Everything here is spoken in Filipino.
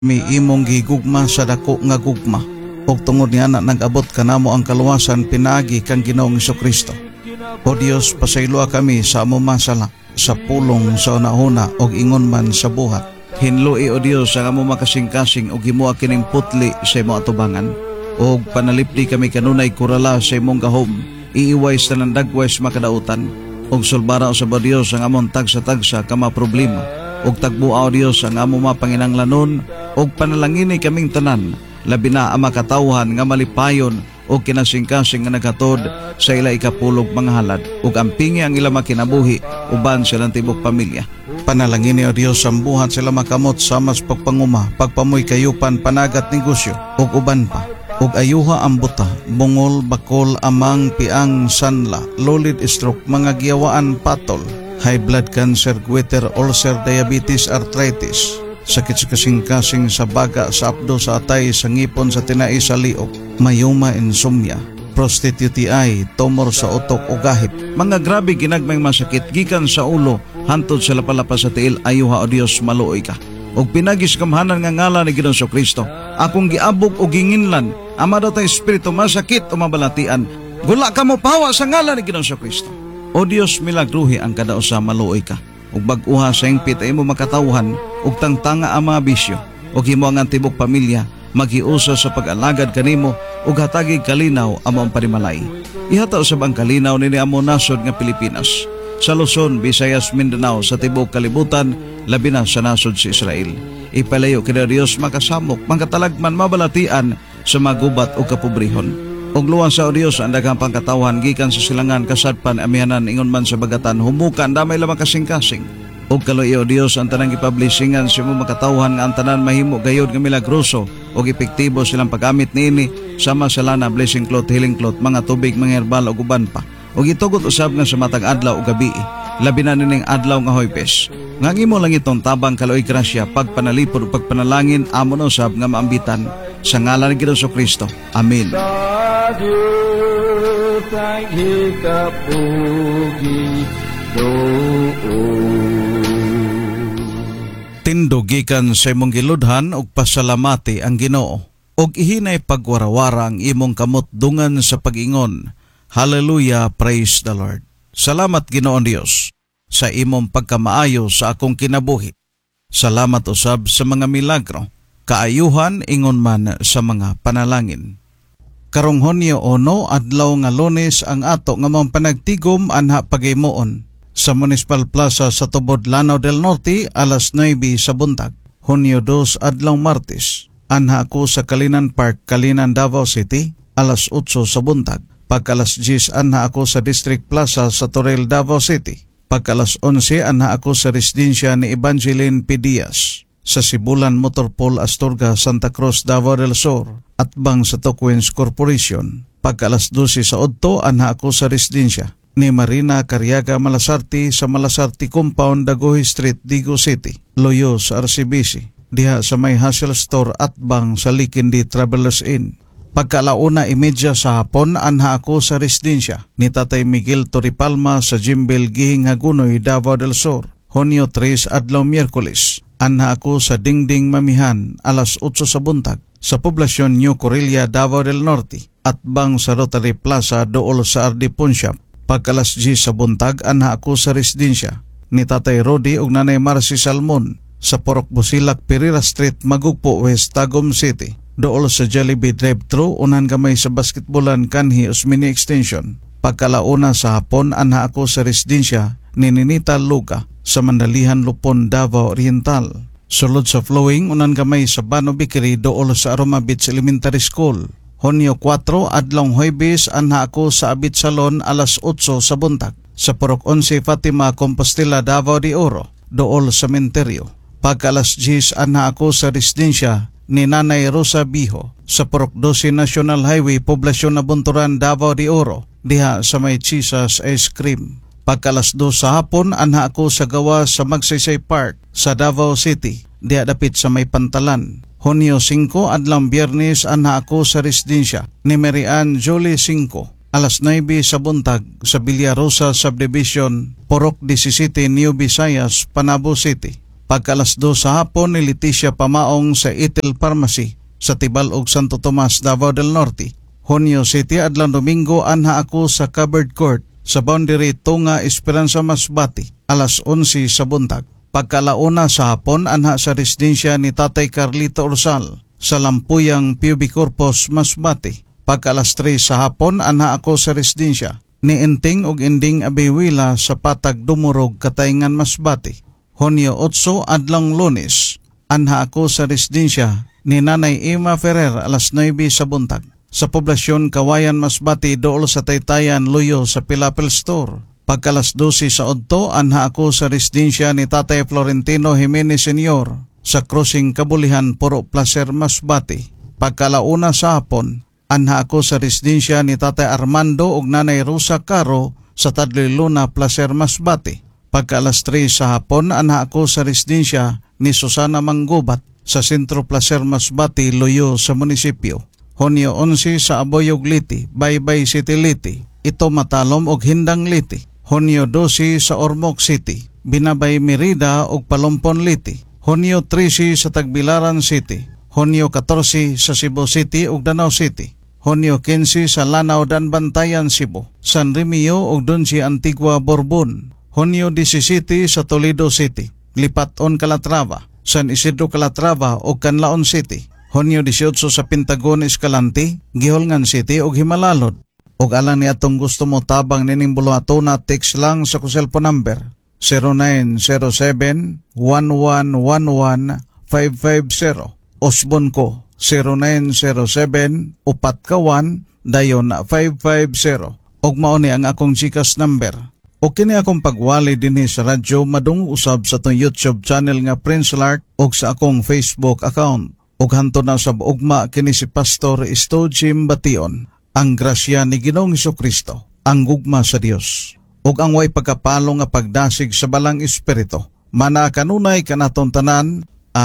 mi imong gigugma sa dako nga gugma, ug tungod niya na nag-abot kanamo ang kaluwasan pinaagi kang Ginoong Hesukristo. O Dios, pasayloa kami sa amo masala, sa pulong sa una-una ug ingon man sa buhat. Hinlui o Dios ang amo makasing-kasing ug himoa kining putli sa imo atubangan. Ug panalipdi kami kanunay kurala sa imong gahom, iiway sa nandagwes makadautan. Ug sulbara sa Dios ang among tagsa-tagsa ka mga problema. Ug tagbuaw Dios ang amo mapanginanglanon, ug panalangini kaming tanan, labi na ang makatawhan nga malipayon o kinasing-kasing nga naghatod sa ila ikapulog mga halad, ug ampingi ang ila makinabuhi uban silang tibok pamilya. Panalangini o Dios ang buhat sila makamot sa mas pagpanguma, pagpamoy kayupan, panagat negosyo, ug uban pa. Ug ayuha ang buta, bungol, bakol, amang, piang, sanla, lolid, stroke, mga giyawaan, patol, high blood cancer, goiter, ulcer, diabetes, arthritis, sakit sa kasing-kasing sa baga, sa apdo, sa atay, sa ngipon, sa tinai, sa liok, mayoma, insomnia, prostate UTI, tumor sa utok o gahip, mga grabe ginagmay masakit gikan sa ulo hantod sa lapalapa sa tiil. Ayuha o Dios, maluoy ka ug pinagis kamhanan nga ngalan ni Ginoong Kristo. Akong giabog o ginginlan ama daw tay espiritu masakit o mabalatian, gula ka mo pawa sa ngalan ni Ginoong Kristo. O Dios, milagruhi ang kada usa, maluoy ka ug bag-uha sa ingpit ay mo makatawhan ug tangtanga ang mga bisyo ug himo ang tibok pamilya magiusa sa pag-alagad kanimo ug hatagi kalinaw amo ang panimalay. Ihataw sa bang kalinaw nini amo nasod nga Pilipinas, sa Luzon, Visayas, Mindanao, sa tibok kalibutan, labi na sa nasod si Israel. Ipalayo kina Dios makasamok, makatalagman, mabalatian sa magubat o kapobrehon. Og luwas sa Dios ang daghang pangkatawhan gikan sa silangan, kasadpan, amihanan, ingon man sa bagatan, humukan, damay lamang kasing-kasing. Og kaloy o Dios ang tanang ipablisingan sa mo makatawhan nga ang tanan mahimo gayod nga milagroso og epektibo silang paggamit niini sama sa lana, blessing cloth, healing cloth, mga tubig, mga herbal o uban pa. Og itugot usab nga sa matag adlaw o gabi, labi na nining adlaw nga Huwebes. Nga imo lang itong tabang kaloy grasya, pagpanalipod o pagpanalangin, amon usab nga maambitan sa ngalan ni Ginoong Kristo. Amen. Tindugikan sa imong giludhan og pasalamati ang Ginoo, og ihinay pagwarawara ang imong kamot dungan sa pag-ingon, Hallelujah, praise the Lord. Salamat Ginoon Dios sa imong pagkamaayo sa akong kinabuhi. Salamat usab sa mga milagro, kaayuhan ingon man sa mga panalangin. Karong Hunyo 1, adlaw nga Lunes, ang ato nga mga panagtigom anha pagaymoon sa Municipal Plaza sa Tubod, Lanao del Norte, alas 9 sa buntag. Hunyo 2, adlaw Martes, anha ako sa Kalinan Park, Kalinan, Davao City, alas 8 sa buntag. Pagkalas 10 anha ako sa District Plaza sa Toril, Davao City. Pagkalas 11 anha ako sa residensya ni Evangeline P. Diaz sa Sibulan Motorpool, Astorga, Santa Cruz, Davao del Sur, at bang sa Tokwins Corporation. Pagkalas 12 sa Odto anha ako sa residensya ni Marina Cariaga Malasarte sa Malasarte Compound, Daguhi Street, Digo City, Loyo sa RCBC, diha sa may Hassel Store at bang sa Likindi Travelers Inn. Pagkalauna 12 sa hapon anha ako sa residensya ni Tatay Miguel Toripalma sa Jimbel, Gihing, Hagunoy, Davao del Sur. Hunyo 3, adlaw Miyerkules, anha ako sa Dingding, Mamihan, alas 8 sa buntag sa poblasyon New Corilla, Davao del Norte, at bang sa Rotary Plaza dool sa RD Punshap. Pagkalas 10 sa buntag anha ako sa residensya ni Tatay Rodi ug Nanay Marcy Salmon sa Porok Busilak, Pereira Street, Magugpo West, Tagum City. Dool sa Jollibee drive-thru, unan gamay sa basketballan, kanhi Osmini Extension. Pagkalauna sa hapon anha ako sa residensya ni Ninita Luga sa Mandalihan, Lupon, Davao Oriental. Sulod sa Flowing, unan gamay sa Bano Bakery dool sa Aroma Beach Elementary School. Hunyo 4, adlaw Huwebes, anha ako sa Abit Salon, alas 8 sa buntag sa Porok 11 Fatima, Compostela, Davao de Oro, dool sa Menterio. Pagkalas 10 anha ako sa residensya ni Nanay Rosa Biho sa Porok 12 National Highway, Poblasyon Nabunturan, Davao de Oro, diha sa may Jesus Ice Cream. Pagkalas 2 sa hapon anha ako sa gawa sa Magsaysay Park sa Davao City, diha dapit sa may Pantalan. Hunyo 5, adlaw Biyernes, anha ako sa residensya ni Mary Ann Jolie 5, alas 9 sa buntag sa Villarosa Subdivision, Porok 17, New Visayas, Panabo City. Pagka alas 2 sa hapon ni Leticia pamaong sa Itel Pharmacy sa Tibalog, Santo Tomas, Davao del Norte. Hunyo City, adlang Domingo, anha ako sa covered court sa boundary Tunga, Esperanza, Masbate, alas 11 sa buntag. Pagkalauna sa hapon, anha sa residensya ni Tatay Carlito Orsal sa Lampuyang PUB Corpus, Masbate. Pagka alas 3 sa hapon, anha ako sa residensya ni Enting ug Ending Abiwila sa Patag Dumurog, Katayngan, Masbate. Hunyo 8, adlang Lunes, anha ako sa residensya ni Nanay Ima Ferrer alas 9 sa buntag sa poblasyon Kawayan, Masbate, dool sa Taytayan, Luyo sa Pilapil Store. Pagkalas 12 sa Odto, anha ako sa residensya ni Tatay Florentino Jimenez Sr. sa Crossing Kabulihan, Puro Placer, Masbate. Pagkalauna sa hapon, anha ako sa residensya ni Tatay Armando ug Nanay Rosa Caro sa Tadloy Luna, Placer, Masbate. Pagkalas 3 sa hapon, anha ako sa residensya ni Susana Manggubat sa Sentro Placer, Masbate, Luyo sa munisipyo. Hunyo 11 sa Aboyog Liti, Baybay City Liti, Ito Matalom ug Hindang Liti. Hunyo 12 sa Ormoc City, Binabay Merida ug Palompon Liti. Hunyo 13 sa Tagbilaran City. Hunyo 14 sa Cebu City ug Danau City. Hunyo 15 sa Lanao, Danbantayan, Cebu. San Remio ug Dunsi, Antigua, Borbon. Hunyo 17 sa Toledo City, Lipaton, Calatrava. San Isidro, Calatrava ug Canlaon City. Hunyo 18 sa Pentagon, Escalante, Giholngan City ug Himalalod. Ug alang ni atong gusto mo tabang nining buluhatuna, text lang sa cellphone number 0907-1111-550. Osbon ko 0907-441-550. Ug mao ni ang akong GCash number. O kini akong pagwali dinhi sa radyo madung usab sa tong YouTube channel nga Prince Lark ug sa akong Facebook account. Ug hanto na sa ugma kini si Pastor Isto Jim Bation. Ang grasya ni Ginoong Hesukristo, ang gugma sa Dios, ug ang way pagkapalo nga pagdasig sa balang espiritu, mana kanunay kanaton tanan,